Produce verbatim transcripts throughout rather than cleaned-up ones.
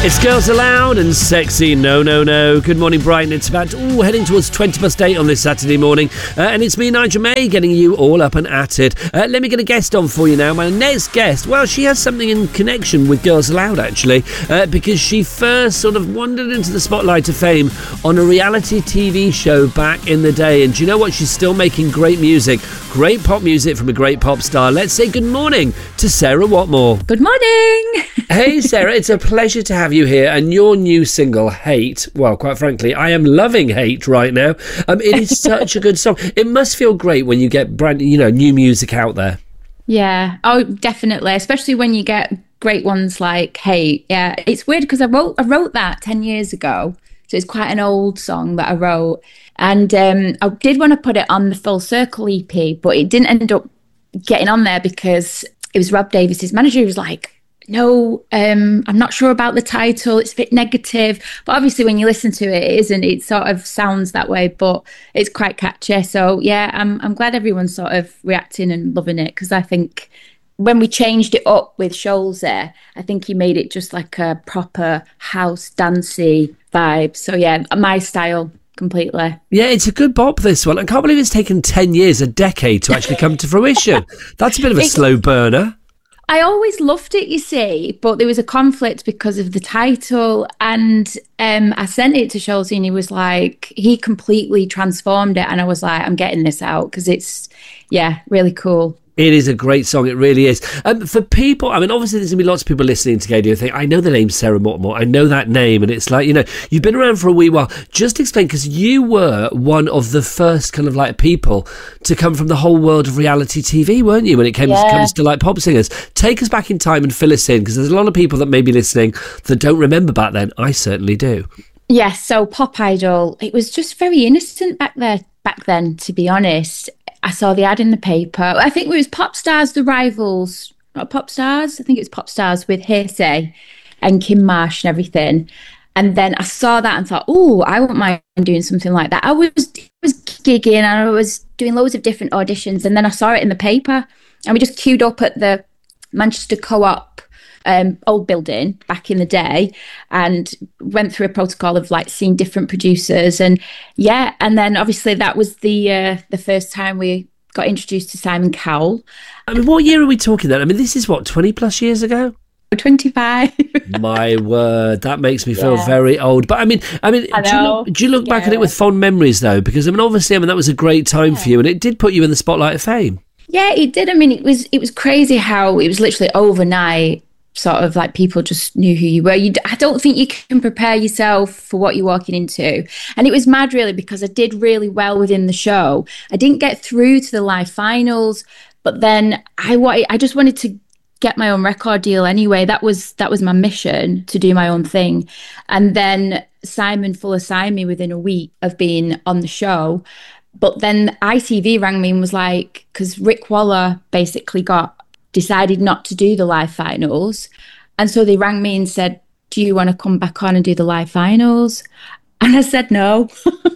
It's Girls Aloud and Sexy No No No. Good morning, Brighton. It's about ooh, heading towards twenty past eight on this Saturday morning. Uh, and it's me, Nigel May, getting you all up and at it. Uh, let me get a guest on for you now. My next guest, well, she has something in connection with Girls Aloud, actually, uh, because she first sort of wandered into the spotlight of fame on a reality T V show back in the day. And do you know what? She's still making great music, great pop music from a great pop star. Let's say good morning to Sarah Watmore. Good morning. Hey, Sarah, it's a pleasure to have you here. And your new single, Hate, well, quite frankly, I am loving Hate right now. Um, it is such a good song. It must feel great when you get brand, you know, new music out there. Yeah. Oh, definitely. Especially when you get great ones like Hate. Yeah. It's weird because I wrote I wrote that ten years ago. So it's quite an old song that I wrote. And um, I did want to put it on the Full Circle E P, but it didn't end up getting on there because it was Rob Davis's manager who was like, no, um, I'm not sure about the title. It's a bit negative. But obviously when you listen to it, it isn't. It sort of sounds that way, but it's quite catchy. So yeah, I'm I'm glad everyone's sort of reacting and loving it, because I think when we changed it up with Shoals there, I think he made it just like a proper house dancey vibe. So yeah, my style completely. Yeah, it's a good bop, this one. I can't believe it's taken ten years, a decade to actually come to fruition. That's a bit of a It- slow burner. I always loved it, you see, but there was a conflict because of the title, and um, I sent it to Shoals and he was like, he completely transformed it, and I was like, I'm getting this out because it's, yeah, really cool. It is a great song, it really is. Um, for people, I mean, obviously there's going to be lots of people listening to Gadio think, I know the name Sarah Watmore, I know that name, and it's like, you know, you've been around for a wee while. Just explain, because you were one of the first kind of like people to come from the whole world of reality T V, weren't you, when it came, Yeah. comes to like pop singers? Take us back in time and fill us in, because there's a lot of people that may be listening that don't remember back then. I certainly do. Yes, so Pop Idol, it was just very innocent back there, back then, to be honest. I saw the ad in the paper. I think it was Pop Stars, The Rivals, not Pop Stars. I think it was Pop Stars with Hearsay and Kim Marsh and everything. And then I saw that and thought, oh, I wouldn't mind doing something like that. I was was gigging and I was doing loads of different auditions. And then I saw it in the paper, and we just queued up at the Manchester Co-op um, old building back in the day, and went through a protocol of like seeing different producers. And yeah, and then obviously that was the uh, the first time we got introduced to Simon Cowell. I mean, what year are we talking then? I mean, this is what, twenty plus years ago? twenty-five. My word, that makes me feel Yeah. very old. But I mean, I mean, I do you know. look, do you look back at it Yeah. with fond memories though? Because I mean, obviously, I mean that was a great time for you, and it did put you in the spotlight of fame. Yeah, it did. I mean, it was it was crazy how it was literally overnight. Sort of like people just knew who you were. You, d- I don't think you can prepare yourself for what you're walking into. And it was mad, really, because I did really well within the show. I didn't get through to the live finals, but then I wa- I just wanted to get my own record deal anyway. That was that was my mission, to do my own thing. And then Simon Fuller signed me within a week of being on the show. But then I T V rang me and was like, because Rick Waller basically got decided not to do the live finals. And so they rang me and said, do you want to come back on and do the live finals? And I said, no.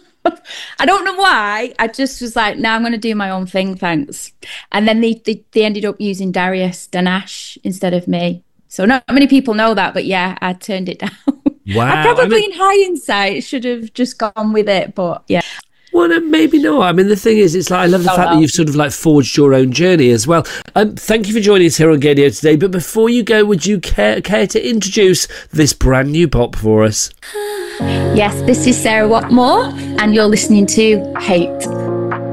I don't know why. I just was like, no, I'm going to do my own thing, thanks. And then they, they, they ended up using Darius Danash instead of me. So not many people know that, but yeah, I turned it down. Wow. I probably, I mean- in hindsight, should have just gone with it, but yeah. Well, no, maybe not. I mean, the thing is, it's like I love the Oh, fact that well. you've sort of like forged your own journey as well. Um, thank you for joining us here on Gadio today. But before you go, would you care care to introduce this brand new pop for us? Yes, this is Sarah Watmore, and you're listening to Hate.